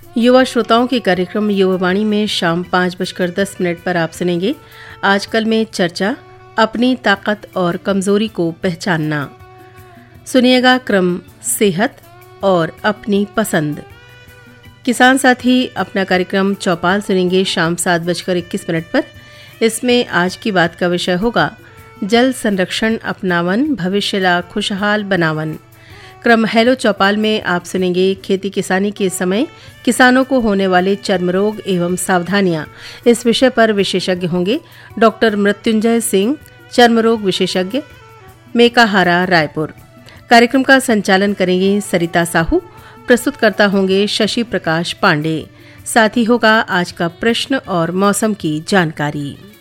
युवा श्रोताओं के कार्यक्रम युवावाणी में शाम 5:10 पर आप सुनेंगे आजकल में चर्चा अपनी ताकत और कमजोरी को पहचानना। सुनिएगा क्रम सेहत और अपनी पसंद। किसान साथी अपना कार्यक्रम चौपाल सुनेंगे शाम 7:21 पर। इसमें आज की बात का विषय होगा जल संरक्षण अपनावन भविष्य खुशहाल बनावन। क्रम हेलो चौपाल में आप सुनेंगे खेती किसानी के समय किसानों को होने वाले चर्म रोग एवं सावधानियां। इस विषय पर विशेषज्ञ होंगे डॉक्टर मृत्युंजय सिंह, चर्म रोग विशेषज्ञ, मेकाहारा, रायपुर। कार्यक्रम का संचालन करेंगे सरिता साहू। प्रस्तुतकर्ता होंगे शशि प्रकाश पांडे। साथ ही होगा आज का प्रश्न और मौसम की जानकारी।